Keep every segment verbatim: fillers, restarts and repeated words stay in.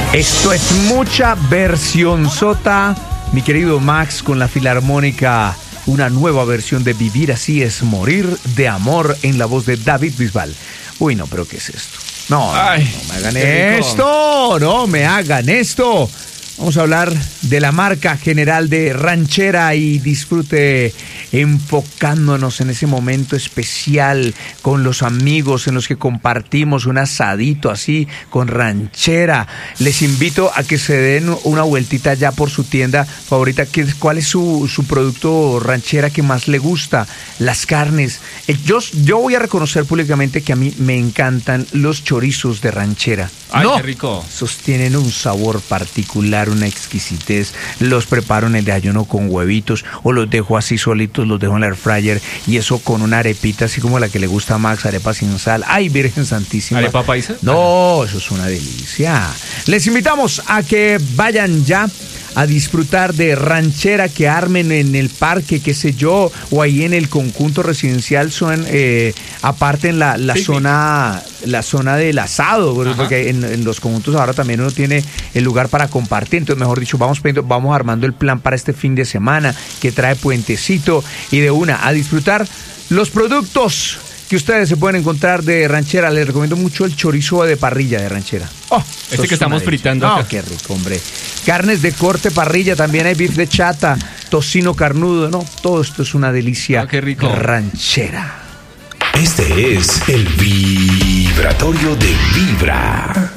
Esto es mucha versión sota, mi querido Max, con la Filarmónica. Una nueva versión de Vivir así es morir de amor en la voz de David Bisbal. Uy, no, pero ¿qué es esto? No, no, Ay, no me hagan esto, no me hagan esto. Vamos a hablar de la marca general de ranchera y disfrute enfocándonos en ese momento especial con los amigos en los que compartimos un asadito así con ranchera. Les invito a que se den una vueltita ya por su tienda favorita. ¿Cuál es su, su producto ranchera que más le gusta? Las carnes. Yo, yo voy a reconocer públicamente que a mí me encantan los chorizos de ranchera. Ay, no, qué rico. sostienen un sabor particular, una exquisitez. Los preparo en el desayuno con huevitos o los dejo así solitos, los dejo en el air fryer y eso con una arepita así como la que le gusta a Max, arepa sin sal. ¡Ay, Virgen Santísima! ¿Arepa paisa? No, eso es una delicia. Les invitamos a que vayan ya a disfrutar de ranchera, que armen en el parque, qué sé yo, o ahí en el conjunto residencial, son eh, aparte en la, la sí, zona la zona del asado, porque en, en los conjuntos ahora también uno tiene el lugar para compartir. Entonces, mejor dicho, vamos, vamos armando el plan para este fin de semana que trae puentecito y de una a disfrutar los productos que ustedes se pueden encontrar de ranchera. Les recomiendo mucho el chorizo de parrilla de ranchera. Oh, este que estamos fritando No, acá. qué rico, hombre. Carnes de corte parrilla, también hay beef de chata, tocino carnudo, ¿no? Todo esto es una delicia. Ah, qué rico. Ranchera. Este es el vibratorio de Vibra.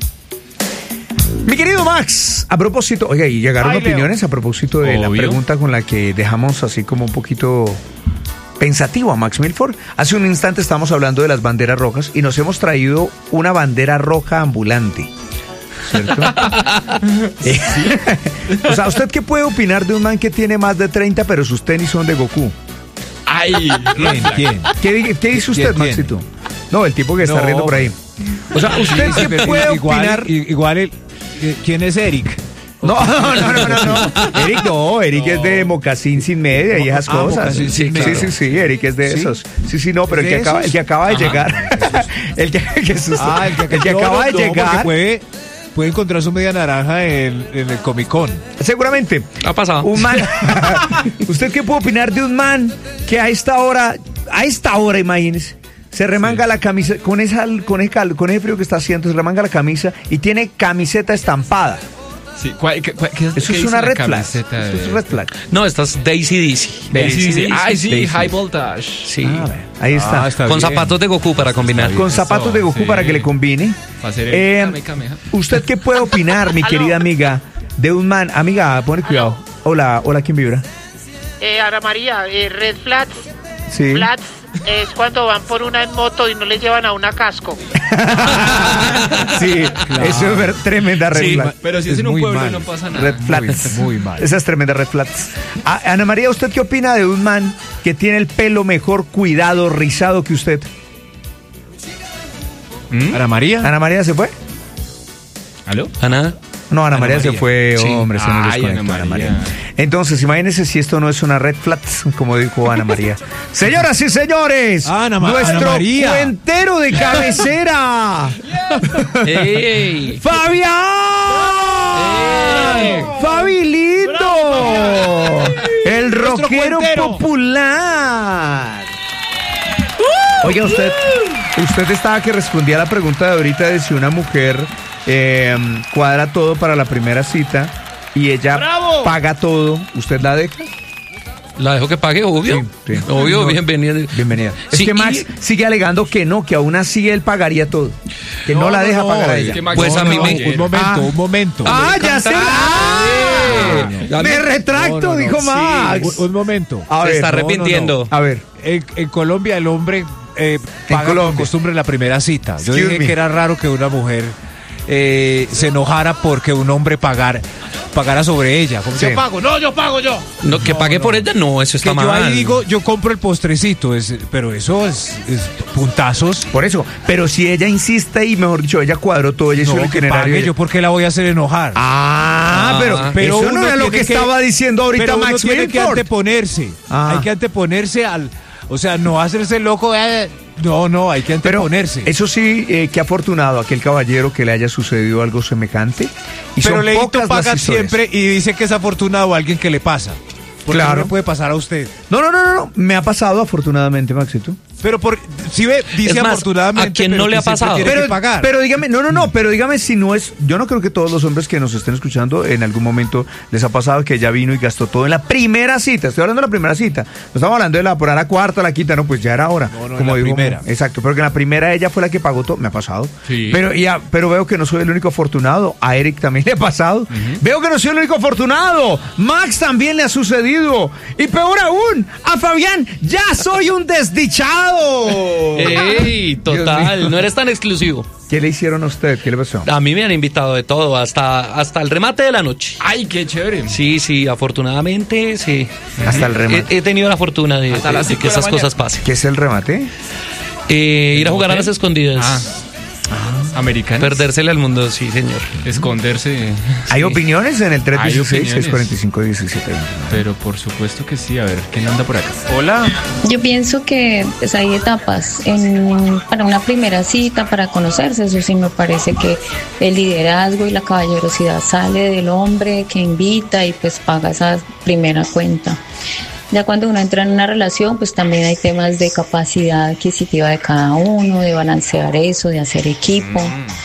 Mi querido Max, a propósito, oiga, y llegaron Ay, opiniones Leo. a propósito de la Obvio. pregunta con la que dejamos así como un poquito pensativo a Max Milford. Hace un instante estamos hablando de las banderas rojas y nos hemos traído una bandera roja ambulante, ¿cierto? ¿Sí? O sea, ¿usted qué puede opinar de un man que tiene más de treinta pero sus tenis son de Goku? Ay, ¿Quién? ¿Quién? ¿Qué, di- qué dice usted, ¿Quién? Maxito? No, el tipo que está No. riendo por ahí. O sea, ¿usted Sí, qué pero puede igual, opinar? i- Igual, el, eh, ¿quién es Eric? No, no, no, no, no. Eric no, Eric es de mocasín sin media y esas Ah, cosas. mocasín sin sí, media. sí, sí, Eric es de ¿Sí? esos. Sí, sí, no, pero el ¿Es que de acaba, esos? el que acaba de Ajá. llegar. el que, que susto. Ah, el que, el que no, acaba de no, no, porque llegar. Puede, puede encontrar su media naranja en, en el Comic Con. Seguramente. ha pasado. Un man. ¿Usted qué puede opinar de un man que a esta hora, a esta hora, imagínese, se remanga Sí. la camisa, con, esa, con, ese, cal- con ese frío que está haciendo, se remanga la camisa y tiene camiseta estampada? Sí, ¿cuál- qué- cuál- qué- Eso qué es dice una la red flag. camiseta Eso es de- red flag. No, esta es Daisy Dizzy. Daisy, Daisy, Daisy. Ay, sí, Daisy. High Voltage. Sí. Ah, bueno, ahí está. Ah, está Con bien. zapatos de Goku para combinar. Con zapatos de Goku Sí. para que le combine. Va a ser el Eh, Kame Kameha. ¿Usted qué puede opinar, mi querida amiga, de un man? Amiga, pone cuidado. Hola, hola, ¿quién vibra? Eh, Ana María, eh, red flags, Sí. flats es cuando van por una en moto y no les llevan a una casco. Sí, eso es ver- tremenda red Sí, flag. Pero si Es es en un muy pueblo mal. no pasa nada. Red flags. Muy, muy mal. Esa es tremenda red flags. Ah, Ana María, ¿usted qué opina de un man que tiene el pelo mejor cuidado, rizado que usted? Ana María. ¿Ana María se fue? ¿Aló? Ana. No, Ana, Ana María, se María. fue, Sí. hombre, se nos Ay, desconectó Ana Ana María. María. Entonces, imagínense si esto no es una red flags, como dijo Ana María. Señoras y señores, Ana Ma- nuestro Ana María. cuentero de cabecera, ¡Ey! ¡Fabián! ¡Ey! ¡Fabi lindo! El rockero cuentero. popular. Oiga, usted, usted estaba que respondía a la pregunta de ahorita de si una mujer eh, cuadra todo para la primera cita y ella ¡Bravo! paga todo, ¿usted la deja? La dejo que pague, obvio. Sí, sí. Obvio, No. bienvenido. Bienvenida. Es Sí, que Max y- sigue alegando que no, que aún así él pagaría todo. Que no, No, la no, deja no, pagar a es ella. que Max- Pues No, a mí no, me... ayer. Un momento, Ah. un momento. ¡Ah, ya se ¡Ah! Ya Me me- retracto, No, no, no. dijo Sí. Max. Un, un momento. A Se ver, está no, no, no. arrepintiendo. a ver. En, en Colombia el hombre eh, paga por Colombia. costumbre la primera cita. Yo Excuse dije me. que era raro que una mujer eh, se enojara porque un hombre pagar, pagara sobre ella. Como Sí. yo pago, no, yo pago yo. No, que pague por ella, no, eso Que está yo mal. ahí digo, yo compro el postrecito, es, pero eso es, es puntazos. Por eso, pero si ella insiste y mejor dicho, ella cuadró todo, ella hizo No, el que itinerario. pague, ella- yo por qué la voy a hacer enojar. Ah, Ah, pero, pero eso no uno era lo que, tiene que- estaba diciendo ahorita pero uno Max tiene que Milford. anteponerse. Ah. Hay que anteponerse al, o sea, no hacerse loco. eh, No, no, hay que Pero anteponerse. eso sí, eh, qué afortunado aquel caballero que le haya sucedido algo semejante. Y Pero son Leito pocas paga las historias. siempre y dice que es afortunado a alguien que le pasa. Porque Claro. no le puede pasar a usted. No, no, no, no, no, me ha pasado afortunadamente, Maxito. Pero por, si ve, dice Es más, afortunadamente. ¿a quién pero no le que ha siempre pasado? tiene Pero, que pagar. pero dígame, no, no, no, pero dígame si no es, yo no creo que todos los hombres que nos estén escuchando en algún momento les ha pasado que ella vino y gastó todo en la primera cita. Estoy hablando de la primera cita. No estamos hablando de la por ahí la cuarta, la quinta, no, pues ya era hora. No, no, en como la digo, primera. Exacto, pero que en la primera ella fue la que pagó todo. Me ha pasado. Sí. Pero ya, pero veo que no soy el único afortunado. A Eric también le ha pasado. Veo que no soy el único afortunado. Max también le ha sucedido. Y peor aún, a Fabián ya soy un desdichado. ¡Ey! Dios Total, mío. no eres tan exclusivo. ¿Qué le hicieron a usted? ¿Qué le pasó? A mí me han invitado de todo, hasta, hasta el remate de la noche. Ay, qué chévere. Sí, sí, afortunadamente, sí. Hasta el He, remate. he tenido la fortuna de, Hasta de- las de cinco que de la esas mañana. cosas pasen. ¿Qué es el remate? Eh, ir a jugar a hotel? las escondidas. Ah, americanos. Perdérsele al mundo, sí, señor. Esconderse. ¿Hay opiniones en el tres Hay dieciséis, opiniones. seis cuarenta y cinco, diecisiete? Pero por supuesto que sí. A ver, ¿quién anda por acá? Hola. Yo pienso que pues, hay etapas. En- para una primera cita, para conocerse, eso sí me parece que el liderazgo y la caballerosidad sale del hombre que invita y pues paga esa primera cuenta. Ya cuando uno entra en una relación, pues también hay temas de capacidad adquisitiva de cada uno, de balancear eso, de hacer equipo.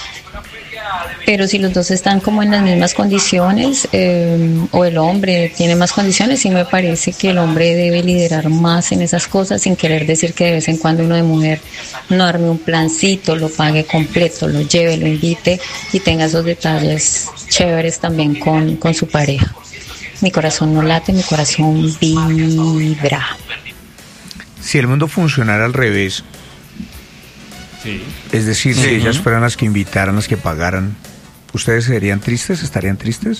Pero si los dos están como en las mismas condiciones, eh, o el hombre tiene más condiciones, sí me parece que el hombre debe liderar más en esas cosas, sin querer decir que de vez en cuando uno de mujer no arme un plancito, lo pague completo, lo lleve, lo invite y tenga esos detalles chéveres también con, con su pareja. Mi corazón no late, mi corazón vibra. Si el mundo funcionara al revés, Sí. es decir, si ellas fueran las que invitaran, las que pagaran, ¿ustedes serían tristes? ¿Estarían tristes?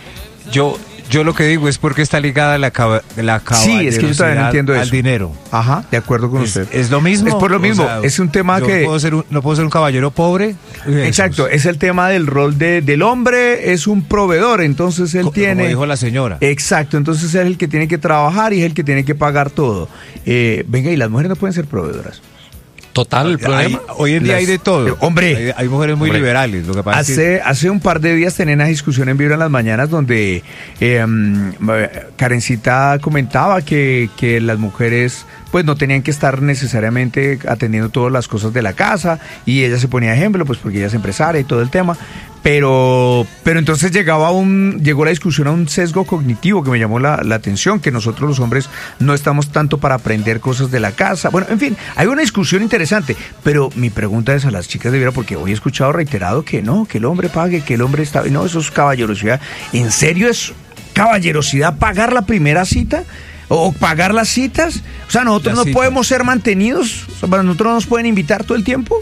Yo, yo lo que digo es porque está ligada la, caba- la Sí, es que yo todavía no caballerosidad entiendo al eso. dinero. Ajá, de acuerdo con Es, usted. es lo mismo. Es por lo o mismo, sea, es un tema yo que... No puedo, ser un, no puedo ser un caballero pobre. Exacto, es el tema del rol de, del hombre, es un proveedor, entonces él Co- tiene... Como dijo la señora. Exacto, entonces es el que tiene que trabajar y es el que tiene que pagar todo. Eh, venga, y las mujeres no pueden ser proveedoras. Total, el Hay- problema. hoy en día Las- hay de todo. Eh, hombre. Hay, hay mujeres muy Hombre. liberales. Lo que pasa es que Hace, hace un par de días tenía una discusión en Vibra en las mañanas donde eh, mm, Karencita comentaba que, que las mujeres pues no tenían que estar necesariamente atendiendo todas las cosas de la casa y ella se ponía ejemplo pues porque ella es empresaria y todo el tema, pero pero entonces llegaba un llegó la discusión a un sesgo cognitivo que me llamó la, la atención, que nosotros los hombres no estamos tanto para aprender cosas de la casa. Bueno, en fin, hay una discusión interesante, pero mi pregunta es a las chicas de Vibra, porque hoy he escuchado reiterado que no, que el hombre pague, que el hombre está... No, eso es caballerosidad. ¿En serio es caballerosidad pagar la primera cita? ¿O pagar las citas? O sea, nosotros Las no citas. podemos ser mantenidos. O sea, ¿para nosotros no nos pueden invitar todo el tiempo?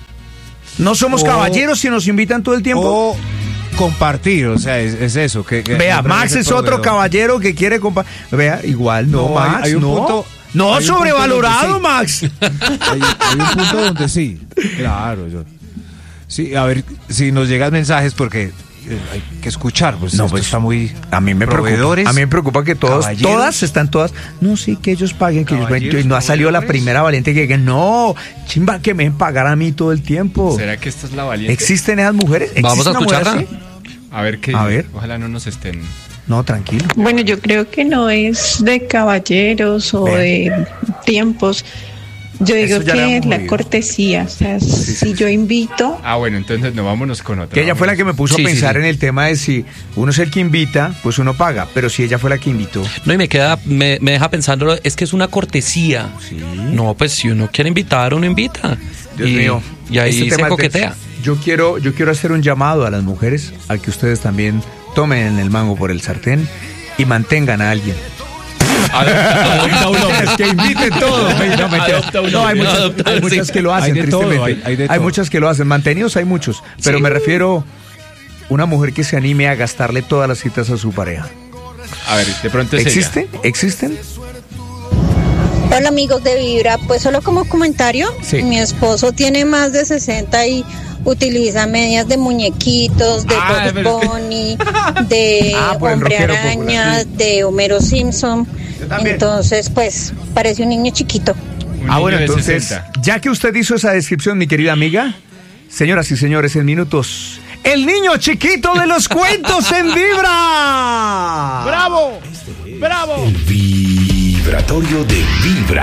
¿No somos O- caballeros si nos invitan todo el tiempo? O compartir, o sea, es, es eso. Que, que Vea, el hombre Max el es otro proveedor. caballero que quiere compartir. Vea, igual, no, No, hay- Max, hay un no. punto- no, hay un sobrevalorado, punto Max. Hay, hay un punto donde sí. Claro, yo. Sí, a ver si nos llegan mensajes porque eh, hay que escuchar, pues No, esto pues, está muy. A mí me preocupa. proveedores, A mí me preocupa que todos, caballeros. todas están todas. No, sí, que ellos paguen, que ellos paguen. Caballeros, Y no ha salido la proveedores. primera valiente que diga, no, chimba, que me pagar a mí todo el tiempo. ¿Será que esta es la valiente? ¿Existen esas mujeres? Vamos a ¿Existe una mujer escucharla. así? A ver qué. A ver. Ojalá no nos estén. No, tranquilo. Bueno, yo creo que no es de caballeros o Vean. de tiempos. Yo digo Eso ya lo que hemos la oído. cortesía, o sea, sí, si sí. yo invito, Ah, bueno, entonces no, vámonos con otra. Que ella fue la que me puso Sí, a sí, pensar sí. en el tema de si uno es el que invita, pues uno paga. Pero si ella fue la que invitó. No, y me queda, me, me deja pensando, es que es una cortesía. No, pues si uno quiere invitar, uno invita. Dios y, mío. Y ahí Este se tema es coquetea. denso. Yo quiero, yo quiero hacer un llamado a las mujeres a que ustedes también tomen el mango por el sartén y mantengan a alguien. Adopta un hombre. Es que inviten todo. No, mentira. Adopta un No, hay hombre. muchas, Adopta, hay muchas sí. que lo hacen, Hay de todo, tristemente. hay- hay de todo. muchas que lo hacen. Mantenidos hay muchos. Pero Sí. me refiero una mujer que se anime a gastarle todas las citas a su pareja. A ver, de pronto es ella. ¿Existen? ¿Existen? Hola amigos de Vibra, pues solo como comentario, Sí. mi esposo tiene más de sesenta y utiliza medias de muñequitos, de Ah, Bugs pero es que- Bunny, de Ah, por el Hombre rockero Araña, popular, de Homero Simpson. Yo también. Entonces, pues parece un niño chiquito. Un Ah, niño bueno, de entonces, sesenta. ya que usted hizo esa descripción, mi querida amiga, señoras y señores, en minutos, el niño chiquito de los cuentos en Vibra. ¡Bravo! ¡Bravo! El vibratorio de Vibra.